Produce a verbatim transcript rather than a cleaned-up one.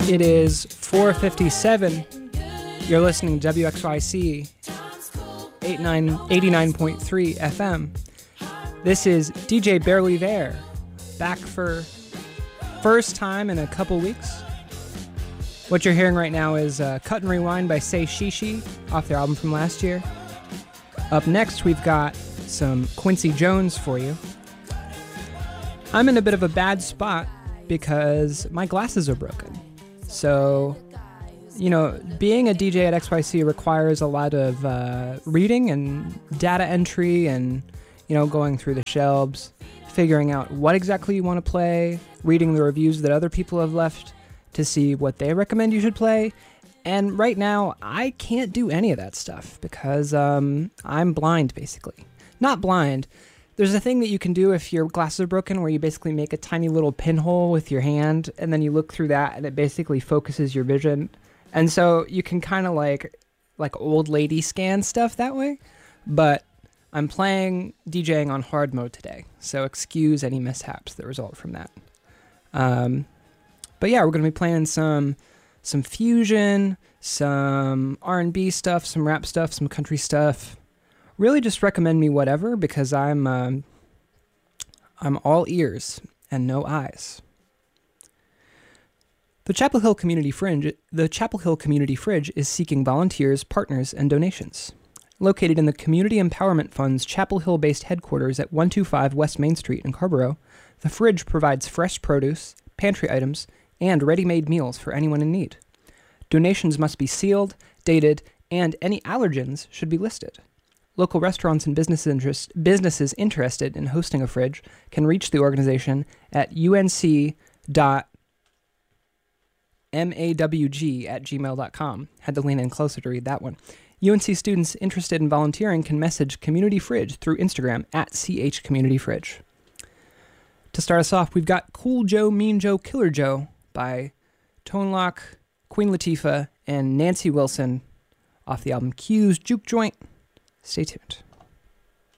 It is four fifty-seven. You're listening to W X Y C eighty-nine point three F M. This is D J Barely There, back for first time in a couple weeks. What you're hearing right now is uh, Cut and Rewind by Say Shishi off their album from last year. Up next, we've got some Quincy Jones for you. I'm in a bit of a bad spot because my glasses are broken. So, you know, being a D J at X Y C requires a lot of uh, reading and data entry and, you know, going through the shelves, figuring out what exactly you want to play, reading the reviews that other people have left to see what they recommend you should play. And right now, I can't do any of that stuff because um, I'm blind, basically. Not blind. There's a thing that you can do if your glasses are broken where you basically make a tiny little pinhole with your hand and then you look through that and it basically focuses your vision. And so you can kind of like like old lady scan stuff that way. But I'm playing DJing on hard mode today, so excuse any mishaps that result from that. Um, but yeah, we're going to be playing some some fusion, some R and B stuff, some rap stuff, some country stuff. Really just recommend me whatever because I'm um, I'm all ears and no eyes. The Chapel Hill Community Fringe, the Chapel Hill Community Fridge is seeking volunteers, partners, and donations. Located in the Community Empowerment Fund's Chapel Hill-based headquarters at one twenty-five West Main Street in Carrboro, the Fridge provides fresh produce, pantry items, and ready-made meals for anyone in need. Donations must be sealed, dated, and any allergens should be listed. Local restaurants and business interest, businesses interested in hosting a fridge can reach the organization at unc.mawg at gmail dot com. Had to lean in closer to read that one. U N C students interested in volunteering can message Community Fridge through Instagram at C H Community Fridge. To start us off, we've got Cool Joe, Mean Joe, Killer Joe by Tone Loc, Queen Latifah, and Nancy Wilson off the album Q's Juke Joint. Stay tuned.